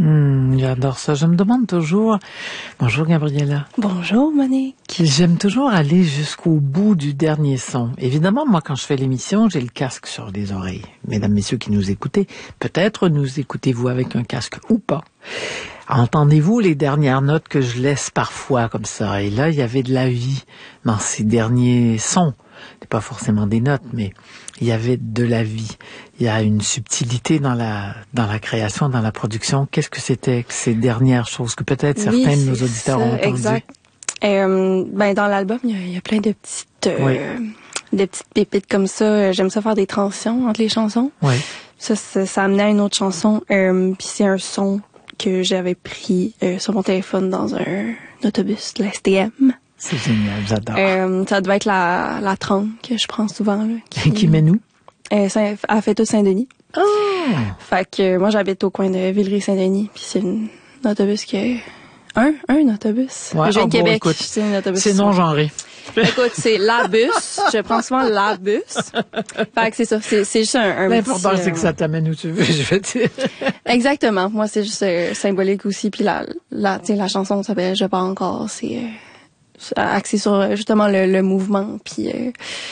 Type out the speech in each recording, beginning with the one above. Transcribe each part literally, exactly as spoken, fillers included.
Mmh, j'adore ça. Je me demande toujours... Bonjour Gabriella. Bonjour Monique. J'aime toujours aller jusqu'au bout du dernier son. Évidemment, moi, quand je fais l'émission, j'ai le casque sur les oreilles. Mesdames, messieurs qui nous écoutez, peut-être nous écoutez-vous avec un casque ou pas. Entendez-vous les dernières notes que je laisse parfois comme ça? Et là, il y avait de la vie dans ces derniers sons. C'est pas forcément des notes, mais il y avait de la vie. Il y a une subtilité dans la dans la création, dans la production. Qu'est-ce que c'était que ces dernières choses que peut-être certains oui, de nos auditeurs ça, ont entendues? Exact. Euh, ben dans l'album, il y a, il y a plein de petites euh, oui. de petites pépites comme ça. J'aime ça faire des transitions entre les chansons. Oui. Ça, ça, ça amenait à une autre chanson. Euh, puis c'est un son que j'avais pris euh, sur mon téléphone dans un, un autobus de la S T M. C'est génial, j'adore. Euh, ça devait être la, la trente que je prends souvent. Là, qui, qui mène où? Euh, Saint, à Fêteuse-Saint-Denis. Oh! Fait que moi, j'habite au coin de Villeray-Saint-Denis. Puis c'est une, un autobus qui est... Un? Un autobus? Ouais, je viens oh, de Québec. Bon, écoute, c'est un autobus. C'est non-genré. Écoute, c'est la bus. Je prends souvent la bus. Fait que c'est ça. C'est, c'est juste un, un L'important, petit, c'est que ça t'amène où tu veux, je veux dire. Exactement. Moi, c'est juste euh, symbolique aussi. Puis la, la, tu sais, la chanson s'appelle « Je pars encore ». C'est euh, axé sur justement le, le mouvement. Puis, euh,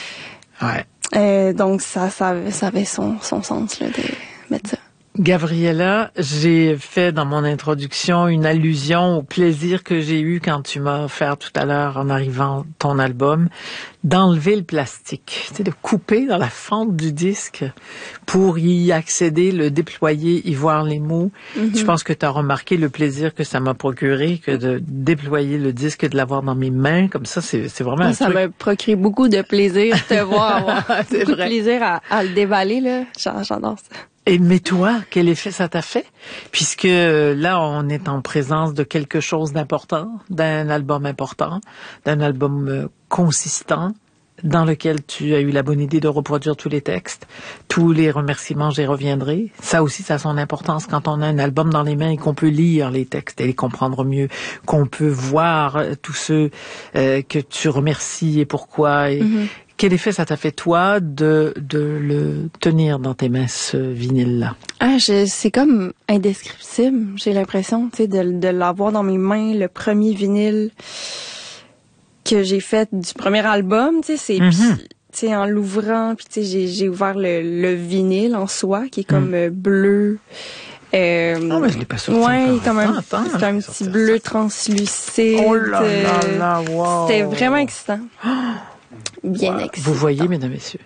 ouais. Euh, donc ça, ça, ça avait son, son sens là, de mettre ça. Gabriella, j'ai fait dans mon introduction une allusion au plaisir que j'ai eu quand tu m'as offert tout à l'heure en arrivant ton album, d'enlever le plastique, tu sais, de couper dans la fente du disque pour y accéder, le déployer, y voir les mots. Mm-hmm. Je pense que tu as remarqué le plaisir que ça m'a procuré, que de déployer le disque et de l'avoir dans mes mains, comme ça, c'est, c'est vraiment Moi, un ça truc. m'a procuré beaucoup de plaisir de te voir avoir c'est beaucoup vrai. de plaisir à, à le déballer, là. J'adore ça. Et mais toi, quel effet ça t'a fait? Puisque là, on est en présence de quelque chose d'important, d'un album important, d'un album euh, consistant, dans lequel tu as eu la bonne idée de reproduire tous les textes, tous les remerciements, j'y reviendrai. Ça aussi, ça a son importance quand on a un album dans les mains et qu'on peut lire les textes et les comprendre mieux, qu'on peut voir tous ceux euh, que tu remercies et pourquoi. Et, mm-hmm. Quel effet ça t'a fait, toi, de, de le tenir dans tes mains, ce vinyle-là? Ah, je, c'est comme indescriptible, j'ai l'impression, tu sais, de, de l'avoir dans mes mains, le premier vinyle que j'ai fait du premier album, tu sais, c'est... Mm-hmm. Tu sais, en l'ouvrant, puis tu sais, j'ai, j'ai ouvert le, le vinyle en soi, qui est comme mm. bleu. Euh, non, mais je l'ai pas sorti ouais, encore. comme un, attends, c'est un petit bleu ça. translucide. Oh là là là, wow. C'était vraiment excitant. Bien wow. excitant. Vous voyez, mesdames, messieurs.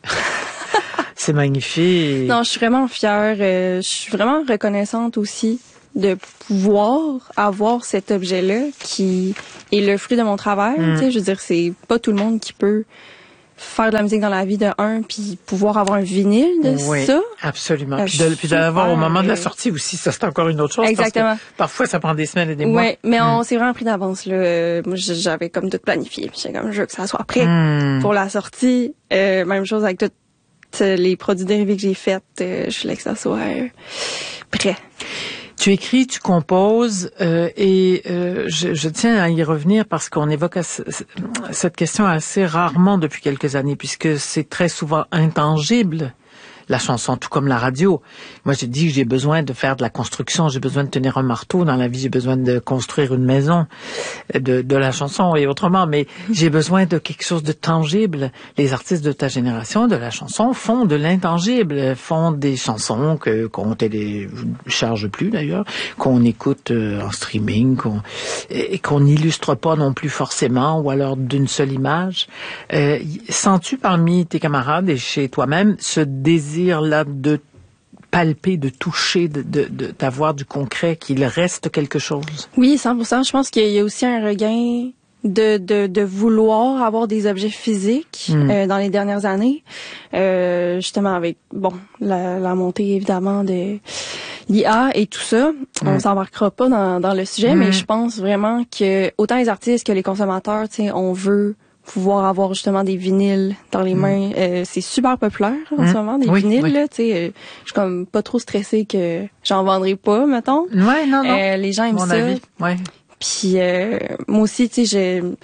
C'est magnifique. Non, je suis vraiment fière. Euh, je suis vraiment reconnaissante aussi de pouvoir avoir cet objet-là qui est le fruit de mon travail. Mm. Tu sais, je veux dire, c'est pas tout le monde qui peut faire de la musique dans la vie de un, puis pouvoir avoir un vinyle de oui, ça. Absolument. Puis de, puis de l'avoir au moment de la sortie aussi, ça c'est encore une autre chose. Exactement. Parce que parfois ça prend des semaines et des mois. Oui, mais mm. on s'est vraiment pris d'avance là. Moi, j'avais comme tout planifié. Puis j'étais comme, je veux que ça soit prêt mm. pour la sortie. Euh, même chose avec toutes les produits dérivés que j'ai faits. Euh, je voulais que ça soit euh, prêt. Tu écris, tu composes, euh, et euh, je, je tiens à y revenir parce qu'on évoque ce, cette question assez rarement depuis quelques années, puisque c'est très souvent intangible, la chanson, tout comme la radio. Moi, j'ai dit que j'ai besoin de faire de la construction, j'ai besoin de tenir un marteau dans la vie, j'ai besoin de construire une maison, de, de la chanson et autrement, mais j'ai besoin de quelque chose de tangible. Les artistes de ta génération, de la chanson, font de l'intangible, font des chansons que qu'on télécharge plus d'ailleurs, qu'on écoute en streaming, qu'on, et qu'on n'illustre pas non plus forcément, ou alors d'une seule image. Euh, sens-tu parmi tes camarades et chez toi-même ce désir là de palper, de toucher, de, de, de d'avoir du concret, qu'il reste quelque chose? Oui, cent pour cent. Je pense qu'il y a aussi un regain de de, de vouloir avoir des objets physiques mm. euh, dans les dernières années, euh, justement avec bon la, la montée évidemment de l'I A et tout ça. Mm. On s'embarquera pas dans, dans le sujet, mm. mais je pense vraiment que autant les artistes que les consommateurs, tu sais, on veut pouvoir avoir justement des vinyles dans les mains. Mm. Euh, c'est super populaire en mm. ce moment, des oui, vinyles. Oui. Là, tu sais, euh, je suis comme pas trop stressée que j'en vendrai pas, mettons. Ouais, non, non. Euh, les gens aiment Mon ça. Avis. Ouais. Puis euh, moi aussi, tu sais, je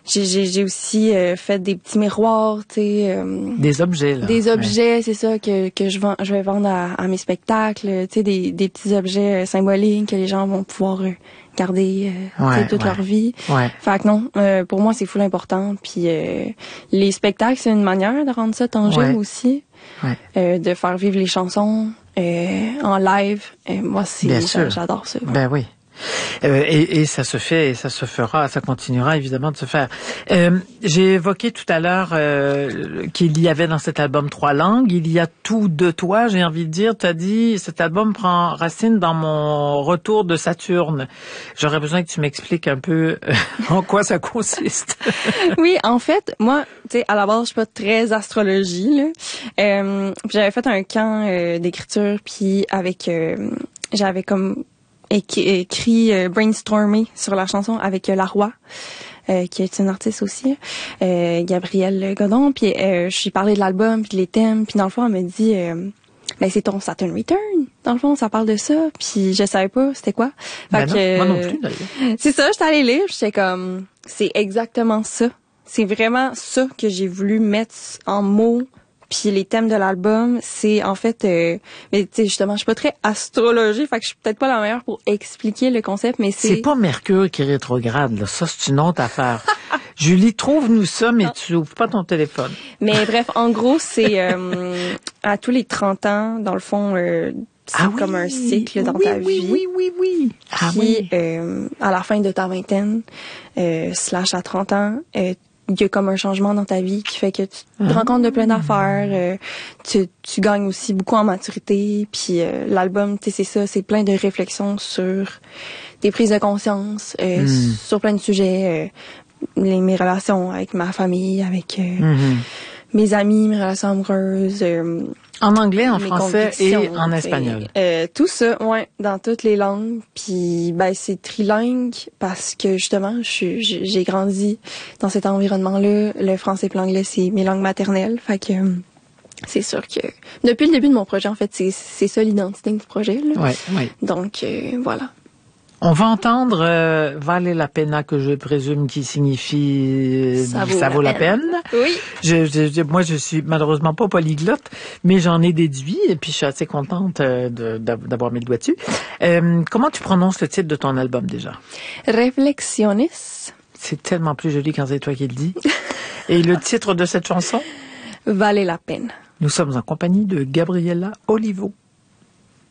j'ai, j'ai, j'ai aussi euh, fait des petits miroirs, tu sais. Euh, des objets, là. Des objets, ouais. C'est ça, que, que je, vends, je vais vendre à, à mes spectacles, tu sais, des, des petits objets symboliques que les gens vont pouvoir euh, garder euh, ouais, toute ouais. leur vie. Ouais. Fait que non, euh, pour moi, c'est full important. Puis euh, les spectacles, c'est une manière de rendre ça tangible ouais. aussi. Ouais. Euh, de faire vivre les chansons euh, en live. Euh, moi, c'est Bien sûr. J'adore ça. Ouais. Ben oui. Euh, et, et ça se fait, et ça se fera, ça continuera évidemment de se faire. Euh, j'ai évoqué tout à l'heure euh, qu'il y avait dans cet album trois langues. Il y a tout de toi, j'ai envie de dire. Tu as dit, cet album prend racine dans mon retour de Saturne. J'aurais besoin que tu m'expliques un peu euh, en quoi ça consiste. Oui, en fait, moi, tu sais, à la base, je suis pas très astrologie, là. Euh, j'avais fait un camp euh, d'écriture, puis avec, euh, j'avais comme écrit, écrit euh, brainstormé sur la chanson avec euh, La Roy, euh, qui est une artiste aussi, euh, Gabrielle Godon, puis euh, je suis parlé de l'album, puis les thèmes, puis dans le fond, elle me dit euh, ben c'est ton Saturn Return, dans le fond, ça parle de ça, puis je savais pas c'était quoi. Ben Fait non, que, moi non plus d'ailleurs. C'est ça, j'étais allée lire, j'étais comme, c'est exactement ça. C'est vraiment ça que j'ai voulu mettre en mots. Puis les thèmes de l'album, c'est en fait, euh, mais tu sais justement, je suis pas très astrologie, fait que je suis peut-être pas la meilleure pour expliquer le concept, mais c'est. C'est pas Mercure qui est rétrograde, là. Ça c'est une autre affaire. Julie, trouve-nous ça, mais non. Tu ouvres pas ton téléphone. Mais bref, en gros, c'est euh, à tous les trente ans, dans le fond. Euh, c'est ah comme oui, un cycle dans oui, ta oui, vie. Oui, oui, oui, Ah Puis, oui. Euh, à la fin de ta vingtaine, euh, slash à trente ans, euh, il y a comme un changement dans ta vie qui fait que tu te ah. rends compte de plein d'affaires. Euh, tu, tu gagnes aussi beaucoup en maturité. Puis euh, l'album, tu sais, c'est ça, c'est plein de réflexions sur des prises de conscience, euh, mm. sur plein de sujets. Euh, les, mes relations avec ma famille, avec euh, mm-hmm. mes amis, mes relations amoureuses. Euh, En anglais, en français et en espagnol. Euh, tout ça, ouais, dans toutes les langues. Puis, ben, c'est trilingue parce que justement, je, je, j'ai grandi dans cet environnement-là. Le français et l'anglais, c'est mes langues maternelles. Fait que c'est sûr que depuis le début de mon projet, en fait, c'est, c'est ça l'identité du projet. Là. Ouais, ouais. Donc, euh, voilà. On va entendre euh, Vale la pena, que je présume qui signifie ça vaut, ça la, vaut la peine. peine. Oui. Je, je, moi, je suis malheureusement pas polyglotte, mais j'en ai déduit et puis je suis assez contente euh, de, d'avoir mis le doigt dessus. Euh, comment tu prononces le titre de ton album déjà? Reflexiones. C'est tellement plus joli quand c'est toi qui le dis. Et le titre de cette chanson? Vale la peine. Nous sommes en compagnie de Gabriela Olivo.